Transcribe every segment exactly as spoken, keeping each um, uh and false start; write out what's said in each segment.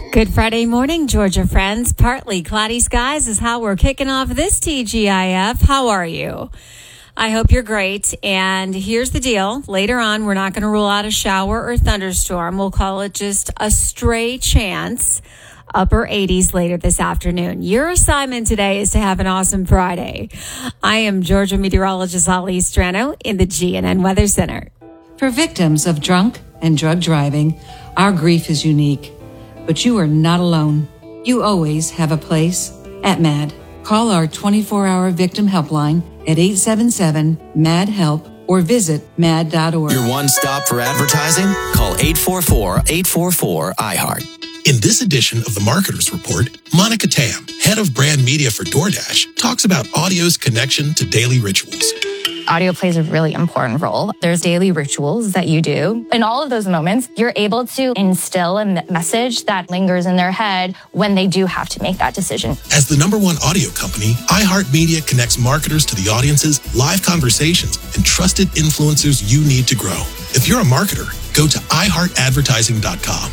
Good Friday morning, Georgia friends. Partly cloudy skies is how we're kicking off this T G I F. How are you? I hope you're great. And here's the deal. Later on, we're not going to rule out a shower or thunderstorm. We'll call it just a stray chance. Upper eighties later this afternoon. Your assignment today is to have an awesome Friday. I am Georgia meteorologist Ali Strano in the G N N Weather Center. For victims of drunk and drug driving, our grief is unique. But you are not alone. You always have a place at MAD. Call our twenty-four hour victim helpline at eight seven seven, M A D, HELP or visit mad dot org. Your one stop for advertising? Call eight four four, eight four four, I heart. In this edition of the Marketer's Report, Monica Tam, head of brand media for DoorDash, talks about audio's connection to daily rituals. Audio plays a really important role. There's daily rituals that you do. In all of those moments, you're able to instill a message that lingers in their head when they do have to make that decision. As the number one audio company, iHeartMedia connects marketers to the audiences, live conversations, and trusted influencers you need to grow. If you're a marketer, go to i heart advertising dot com.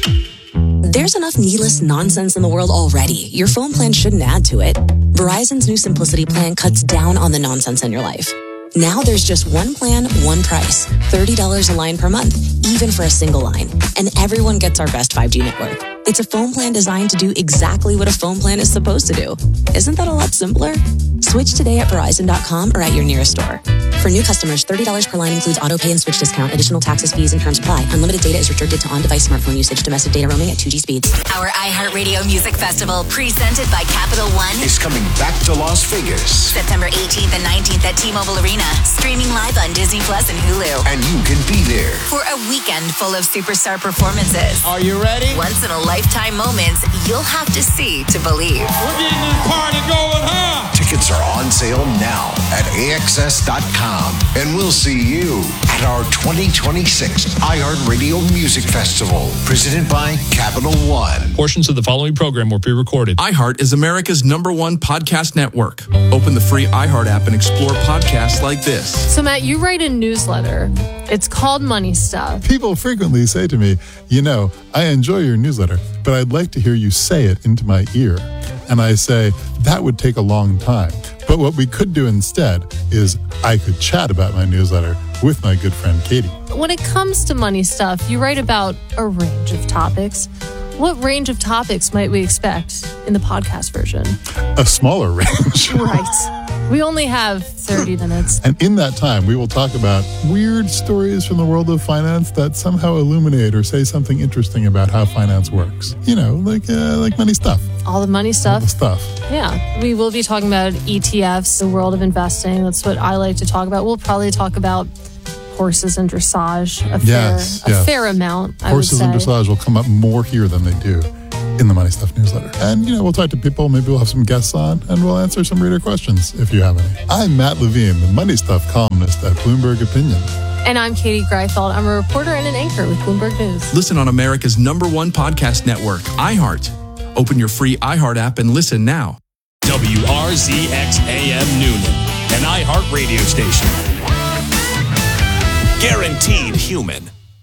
There's enough needless nonsense in the world already. Your phone plan shouldn't add to it. Verizon's new Simplicity plan cuts down on the nonsense in your life. Now there's just one plan, one price, thirty dollars a line per month, even for a single line. And everyone gets our best five G network. It's a phone plan designed to do exactly what a phone plan is supposed to do. Isn't that a lot simpler? Switch today at Verizon dot com or at your nearest store. For new customers, thirty dollars per line includes auto pay and switch discount. Additional taxes, fees, and terms apply. Unlimited data is restricted to on-device smartphone usage. Domestic data roaming at two G speeds. Our iHeartRadio Music Festival, presented by Capital One, is coming back to Las Vegas. September eighteenth and nineteenth at T-Mobile Arena. Streaming live on Disney Plus and Hulu. And you can be there for a weekend full of superstar performances. Are you ready? Once-in-a-lifetime moments you'll have to see to believe. We're getting this party going, huh? Tickets are on sale now at A X S dot com. And we'll see you at our twenty twenty-six iHeartRadio Music Festival, presented by Capital One. Portions of the following program were pre-recorded. iHeart is America's number one podcast network. Open the free iHeart app and explore podcasts like this. So, Matt, you write a newsletter. It's called Money Stuff. People frequently say to me, you know, I enjoy your newsletter, but I'd like to hear you say it into my ear. And I say, that would take a long time. But what we could do instead is I could chat about my newsletter with my good friend Katie. When it comes to Money Stuff, you write about a range of topics. What range of topics might we expect in the podcast version? A smaller range. Right. We only have thirty minutes. And in that time, we will talk about weird stories from the world of finance that somehow illuminate or say something interesting about how finance works. You know, like uh, like money stuff. All the money stuff. All the stuff. Yeah. We will be talking about E T Fs, the world of investing. That's what I like to talk about. We'll probably talk about horses and dressage a yes, fair, yes. a fair amount, I Horses would say. and dressage will come up more here than they do in the Money Stuff newsletter. And, you know, we'll talk to people, maybe we'll have some guests on, and we'll answer some reader questions if you have any. I'm Matt Levine, the Money Stuff columnist at Bloomberg Opinion. And I'm Katie Greifeld. I'm a reporter and an anchor with Bloomberg News. Listen on America's number one podcast network, iHeart. Open your free iHeart app and listen now. W R Z X A M Noonan, an iHeart radio station. Guaranteed human.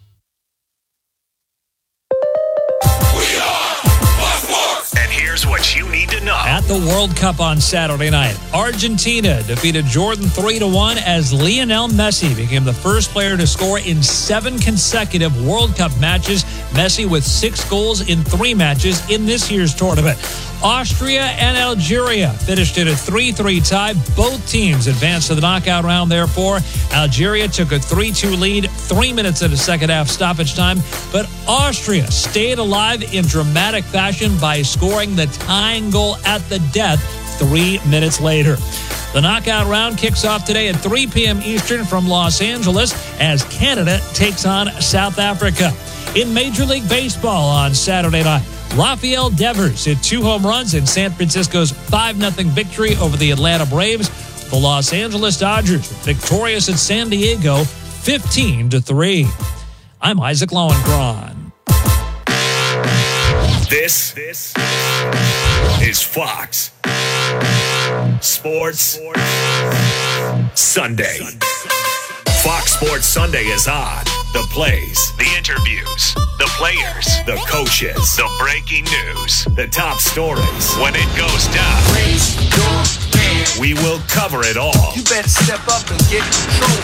And here's what you need to know. At the World Cup on Saturday night, Argentina defeated Jordan three to one as Lionel Messi became the first player to score in seven consecutive World Cup matches. Messi with six goals in three matches in this year's tournament. Austria and Algeria finished in a three three tie. Both teams advanced to the knockout round, therefore. Algeria took a three two lead, three minutes of the second half stoppage time. But Austria stayed alive in dramatic fashion by scoring the tying goal at the death three minutes later. The knockout round kicks off today at three p.m. Eastern from Los Angeles as Canada takes on South Africa. In Major League Baseball on Saturday night, Rafael Devers hit two home runs in San Francisco's five nothing victory over the Atlanta Braves. The Los Angeles Dodgers victorious at San Diego fifteen to three. I'm Isaac Lowenkron. This, this is Fox Sports Sunday. Fox Sports Sunday is on. The plays, the interviews, the players, the coaches, the breaking news, the top stories. When it goes down, raise your hand. We will cover it all. You better step up and get control.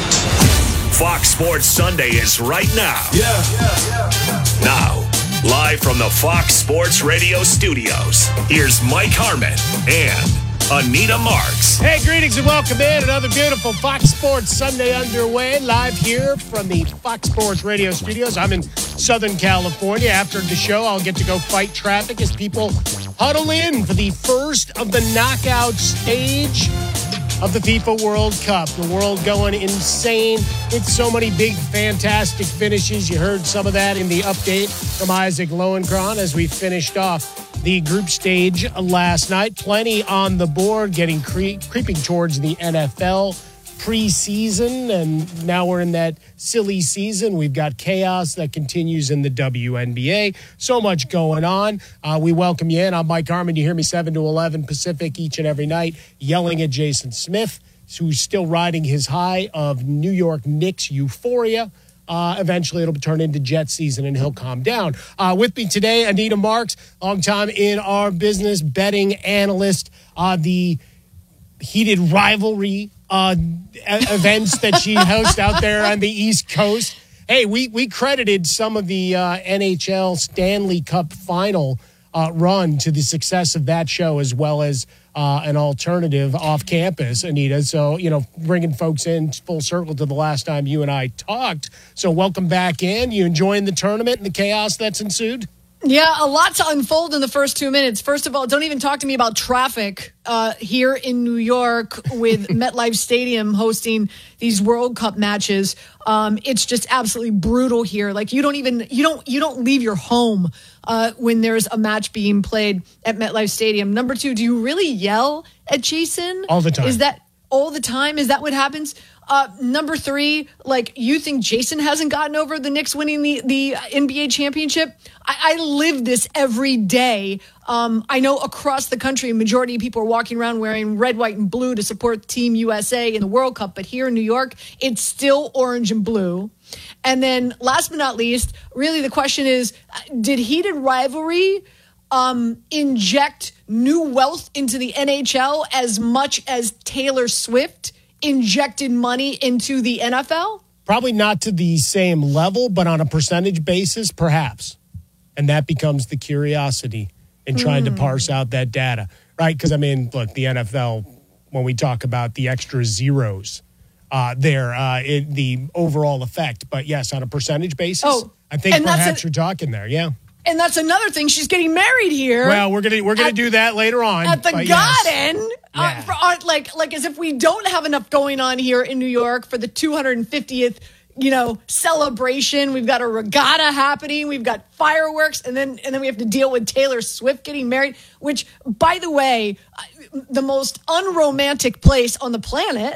Fox Sports Sunday is right now. Yeah. yeah, yeah, yeah. Now, live from the Fox Sports Radio studios, here's Mike Harmon and Anita Marks. Hey, greetings and welcome in. Another beautiful Fox Sports Sunday underway, live here from the Fox Sports Radio studios. I'm in Southern California. After the show, I'll get to go fight traffic as people huddle in for the first of the knockout stage of the FIFA World Cup. The world going insane with so many big, fantastic finishes. You heard some of that in the update from Isaac Lowenkron as we finished off the group stage last night. Plenty on the board, getting cre- creeping towards the N F L preseason, and now we're in that silly season. We've got chaos that continues in the W N B A. So much going on. Uh, we welcome you in. I'm Mike Harmon. You hear me seven to eleven Pacific each and every night, yelling at Jason Smith, who's still riding his high of New York Knicks euphoria. Uh, eventually, it'll turn into Jet season, and he'll calm down. Uh, with me today, Anita Marks, long time in our business, betting analyst. Uh, the heated rivalry uh, events that she hosts out there on the East Coast. Hey, we we credited some of the uh, N H L Stanley Cup final uh, run to the success of that show, as well as Uh, an alternative off campus, Anita. So, you know, bringing folks in full circle to the last time you and I talked. So welcome back in. You enjoying the tournament and the chaos that's ensued? Yeah, a lot to unfold in the first two minutes. First of all, don't even talk to me about traffic uh, here in New York with MetLife Stadium hosting these World Cup matches. Um, it's just absolutely brutal here. Like you don't even you don't you don't leave your home uh, when there's a match being played at MetLife Stadium. Number two, do you really yell at Jason all the time? Is that all the time? Is that what happens? Uh, number three, like you think Jason hasn't gotten over the Knicks winning the, the N B A championship? I, I live this every day. Um, I know across the country, a majority of people are walking around wearing red, white, and blue to support Team U S A in the World Cup. But here in New York, it's still orange and blue. And then last but not least, really the question is, did heated rivalry um, inject new wealth into the N H L as much as Taylor Swift injected money into the N F L? Probably not to the same level, but on a percentage basis, perhaps. And that becomes the curiosity in trying mm. to parse out that data, right? Because, I mean, look, the N F L, when we talk about the extra zeros uh, there, uh, it, the overall effect. But, yes, on a percentage basis, oh, I think perhaps a- you're talking there, yeah. And that's another thing. She's getting married here. Well, we're gonna we're gonna at, do that later on at the Garden. Yes. Uh, yeah. for, uh, like like as if we don't have enough going on here in New York for the two hundred fiftieth, you know, celebration. We've got a regatta happening. We've got fireworks, and then and then we have to deal with Taylor Swift getting married. Which, by the way, the most unromantic place on the planet.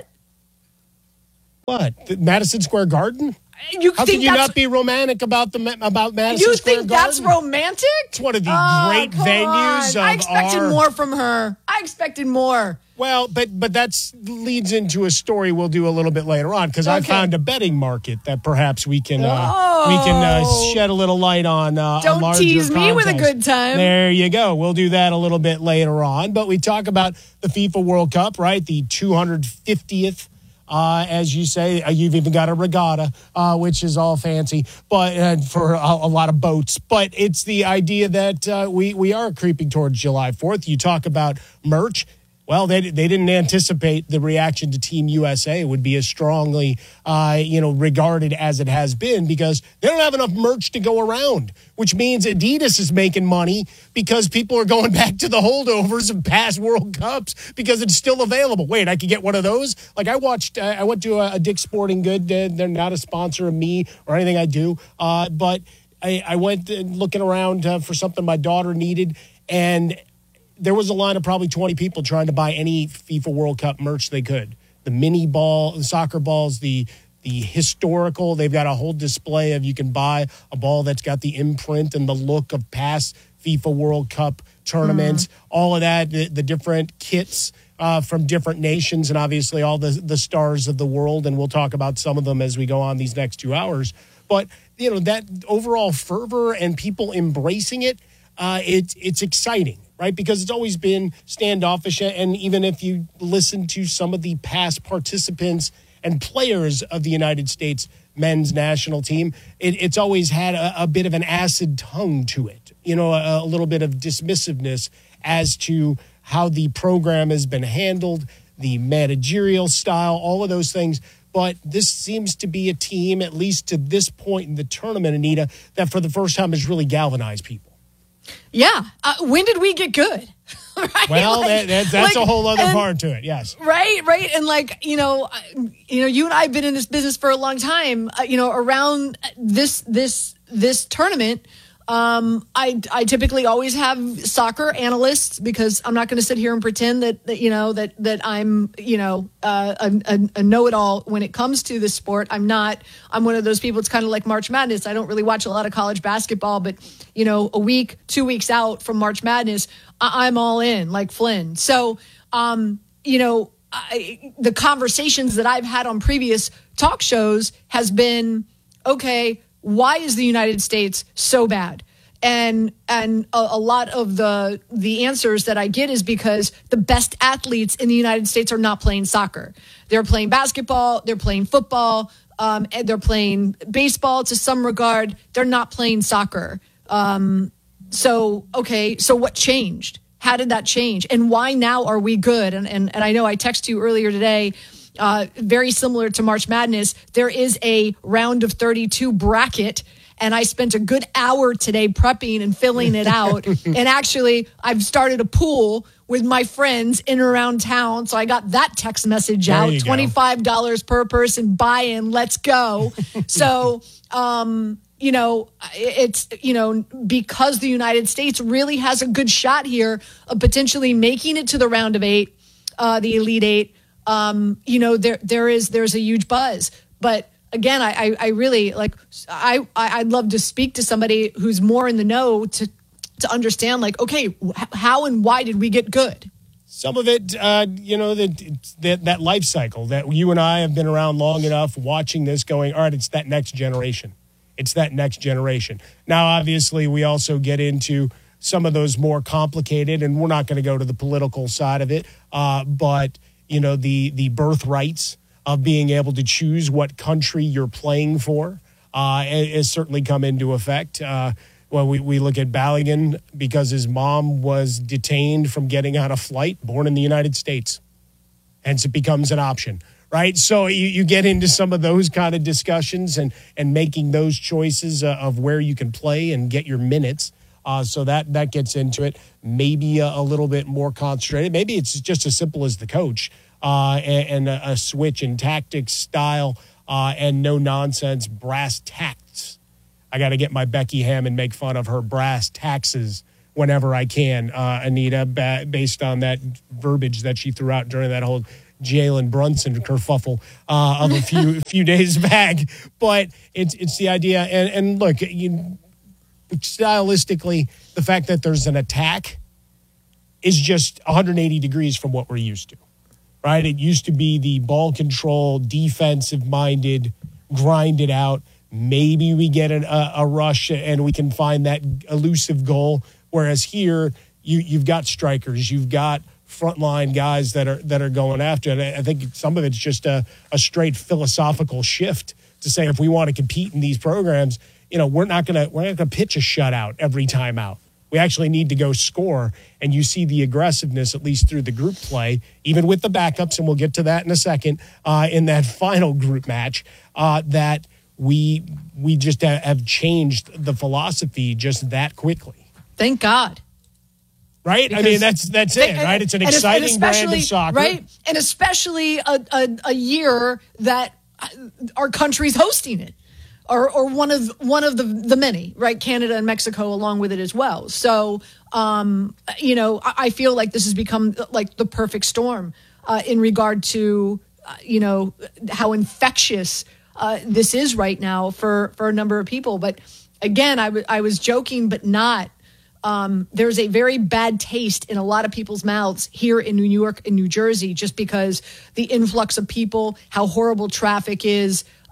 What? The Madison Square Garden? You How think can you that's, not be romantic about the about Madison You Square think Garden? that's romantic? It's one of the oh, great venues on. of I expected our... more from her. I expected more. Well, but but that's leads into a story we'll do a little bit later on because okay. I found a betting market that perhaps we can uh, oh. we can uh, shed a little light on. Uh, Don't a tease me context. with a good time. There you go. We'll do that a little bit later on. But we talk about the FIFA World Cup, right? The two hundred fiftieth. Uh, as you say, uh, you've even got a regatta, uh, which is all fancy, but uh, for a, a lot of boats. But it's the idea that uh, we we are creeping towards July fourth. You talk about merch. Well, they they didn't anticipate the reaction to Team U S A would be as strongly, uh, you know, regarded as it has been because they don't have enough merch to go around, which means Adidas is making money because people are going back to the holdovers of past World Cups because it's still available. Wait, I could get one of those? Like I watched, uh, I went to a, a Dick's Sporting Good. Uh, they're not a sponsor of me or anything I do, uh, but I, I went uh, looking around uh, for something my daughter needed, and there was a line of probably twenty people trying to buy any FIFA World Cup merch they could. The mini ball, the soccer balls, the the historical. They've got a whole display of you can buy a ball that's got the imprint and the look of past FIFA World Cup tournaments. Mm-hmm. All of that, the, the different kits uh, from different nations, and obviously all the, the stars of the world. And we'll talk about some of them as we go on these next two hours. But, you know, that overall fervor and people embracing it, uh, it it's exciting, right? Because it's always been standoffish. And even if you listen to some of the past participants and players of the United States men's national team, it, it's always had a, a bit of an acid tongue to it, you know, a, a little bit of dismissiveness as to how the program has been handled, the managerial style, all of those things. But this seems to be a team, at least to this point in the tournament, Anita, that for the first time has really galvanized people. Yeah. Uh, when did we get good? Right? Well, like, that, that, that's like, a whole other and, part to it. Yes. Right. Right. And like, you know, you know, you and I have been in this business for a long time, uh, you know, around this, this, this tournament. Um, I, I typically always have soccer analysts because I'm not going to sit here and pretend that, that, you know, that, that I'm, you know, uh, a, a, a know-it-all when it comes to this sport. I'm not, I'm one of those people. It's kind of like March Madness. I don't really watch a lot of college basketball, but you know, a week, two weeks out from March Madness, I, I'm all in like Flynn. So, um, you know, I, the conversations that I've had on previous talk shows has been, okay, why is the United States so bad? And and a, a lot of the the answers that I get is because the best athletes in the United States are not playing soccer. They're playing basketball, they're playing football, um, and they're playing baseball to some regard. They're not playing soccer. Um, so, okay, so what changed? How did that change? And why now are we good? And and, and I know I texted you earlier today, Uh, very similar to March Madness, there is a round of thirty-two bracket, and I spent a good hour today prepping and filling it out. And actually, I've started a pool with my friends in and around town, so I got that text message there out, twenty-five dollars per person, buy-in, let's go. So, um, you know, it's, you know, because the United States really has a good shot here of potentially making it to the round of eight, uh, the Elite Eight. Um, you know, there there is there's a huge buzz, but again, I I, I really like I, I I'd love to speak to somebody who's more in the know to to understand, like, okay, how and why did we get good? Some of it, uh, you know, that that that life cycle that you and I have been around long enough, watching this, going, all right, it's that next generation, it's that next generation. Now, obviously, we also get into some of those more complicated, and we're not going to go to the political side of it, uh, but. You know, the the birthrights of being able to choose what country you're playing for uh, has certainly come into effect. Uh, well, we, we look at Balogun because his mom was detained from getting on a flight, born in the United States. Hence, it becomes an option, right? So you, you get into some of those kind of discussions and, and making those choices uh, of where you can play and get your minutes. Uh, so that, that gets into it. Maybe a, a little bit more concentrated. Maybe it's just as simple as the coach uh, and, and a, a switch in tactics, style, uh, and no nonsense brass tacks. I got to get my Becky Hammond, make fun of her brass taxes whenever I can, uh, Anita, ba- based on that verbiage that she threw out during that whole Jalen Brunson kerfuffle uh, of a few few days back. But it's it's the idea. And, and look, you. Stylistically, the fact that there's an attack is just one hundred eighty degrees from what we're used to, right? It used to be the ball control, defensive-minded, grind it out. Maybe we get an, a, a rush and we can find that elusive goal. Whereas here, you, you've got strikers, you've got frontline guys that are that are going after it. I think some of it's just a, a straight philosophical shift to say if we want to compete in these programs, you know, we're not gonna we're not gonna pitch a shutout every time out. We actually need to go score, and you see the aggressiveness at least through the group play, even with the backups, and we'll get to that in a second. Uh, in that final group match, uh, that we we just have changed the philosophy just that quickly. Thank God. Right? Because I mean, that's that's it, right? It's an exciting and brand of soccer. Right? And especially a, a, a year that our country's hosting it. Or, or one of one of the, the many, right? Canada and Mexico along with it as well. So, um, you know, I, I feel like this has become like the perfect storm uh, in regard to, uh, you know, how infectious uh, this is right now for, for a number of people. But again, I, w- I was joking, but not. Um, there's a very bad taste in a lot of people's mouths here in New York and New Jersey just because the influx of people, how horrible traffic is.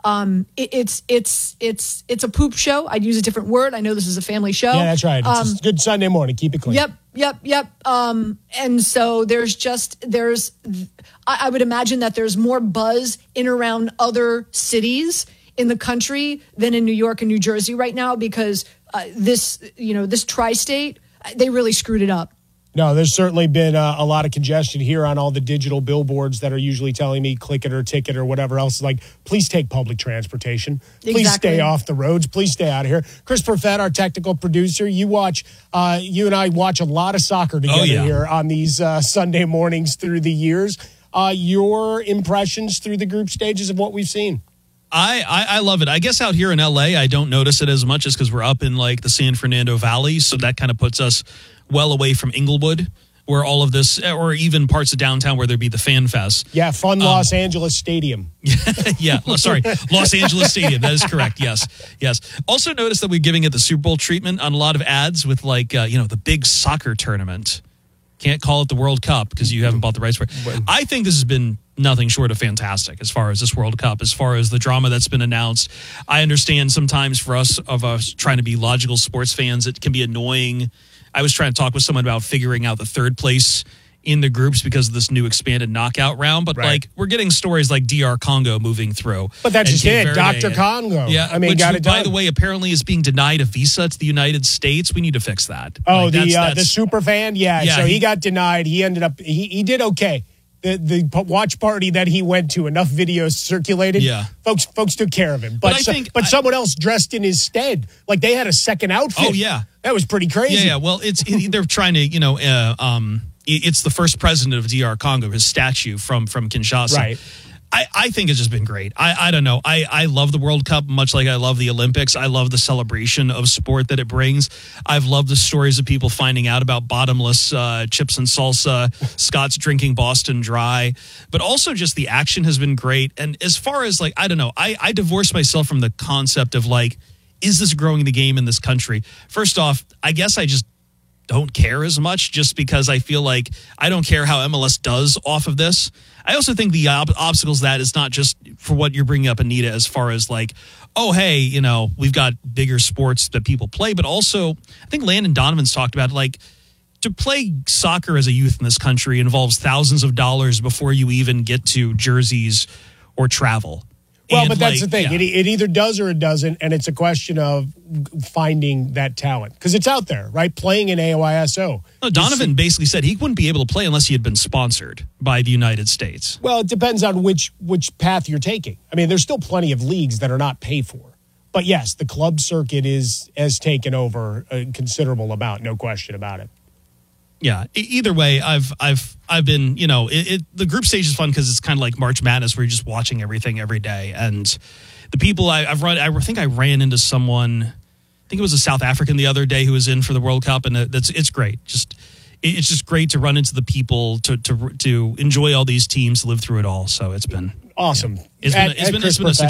Um, it, it's it's it's it's a poop show. I'd use a different word. I know this is a family show. Yeah, that's right. It's Um, a good Sunday morning. Keep it clean. Yep, yep, yep. Um, and so there's just there's I, I would imagine that there's more buzz in around other cities in the country than in New York and New Jersey right now because uh, this you know this tri-state they really screwed it up. No, there's certainly been uh, a lot of congestion here on all the digital billboards that are usually telling me click it or ticket or whatever else. Like, please take public transportation. Please Exactly. stay off the roads. Please stay out of here. Chris Perfett, our technical producer, you watch, uh, you and I watch a lot of soccer together Oh, yeah. here on these uh, Sunday mornings through the years. Uh, your impressions through the group stages of what we've seen? I, I, I love it. I guess out here in L A, I don't notice it as much just because we're up in like the San Fernando Valley. So that kind of puts us well away from Inglewood, where all of this, or even parts of downtown where there'd be the Fan Fest. Yeah, fun Um, Los Angeles Stadium. yeah, sorry, Los Angeles Stadium. That is correct. Yes, yes. Also notice that we're giving it the Super Bowl treatment on a lot of ads with like, uh, you know, the big soccer tournament. Can't call it the World Cup because you haven't bought the rights for it. I think this has been nothing short of fantastic as far as this World Cup, as far as the drama that's been announced. I understand sometimes for us of us trying to be logical sports fans, it can be annoying. I was trying to talk with someone about figuring out the third place in the groups because of this new expanded knockout round. But Right. like we're getting stories like D R Congo moving through. But that's and just Cape it, Verde Doctor and- Congo. Yeah, I mean, which, got it by done. the way, apparently is being denied a visa to the United States. We need to fix that. Oh, Like, the that's- uh, the that's- super fan, yeah. Yeah, so he, he- got denied. He ended up he he did okay. The the p- watch party that he went to, enough videos circulated. Yeah. folks folks took care of him. But But I so- think but I- someone else dressed in his stead. Like they had a second outfit. Oh, yeah. that was pretty crazy. Yeah, yeah. Well, it's it, they're trying to, you know, uh, um, it- it's the first president of D R Congo, his statue from from Kinshasa. Right. I, I think it's just been great. I, I don't know. I, I love the World Cup much like I love the Olympics. I love the celebration of sport that it brings. I've loved the stories of people finding out about bottomless uh, chips and salsa, Scott's drinking Boston Dry, but also just the action has been great. And as far as like, I don't know, I, I divorce myself from the concept of like, is this growing the game in this country? First off, I guess I just don't care as much just because I feel like I don't care how M L S does off of this. I also think the ob- obstacles that is not just for what you're bringing up, Anita, as far as like, oh, hey, you know, we've got bigger sports that people play, but also I think Landon Donovan's talked about like to play soccer as a youth in this country involves thousands of dollars before you even get to jerseys or travel. Well, And, but that's like, the thing. yeah. It, it either does or it doesn't, and it's a question of finding that talent because it's out there, right? Playing in A O I S O. No, Donovan basically said he wouldn't be able to play unless he had been sponsored by the United States. Well, it depends on which which path you're taking. I mean, there's still plenty of leagues that are not paid for. But yes, the club circuit is has taken over a considerable amount, no question about it. Yeah. E- either way, I've I've I've been, you know, it, it the group stage is fun because it's kind of like March Madness where you're just watching everything every day. And the people I, I've run, I think I ran into someone. I think it was a South African the other day who was in for the World Cup, and that's it's great. Just it- it's just great to run into the people to to to enjoy all these teams, live through it all. So it's been Awesome. It's At- been, it's at been, Chris it's been a Perfett.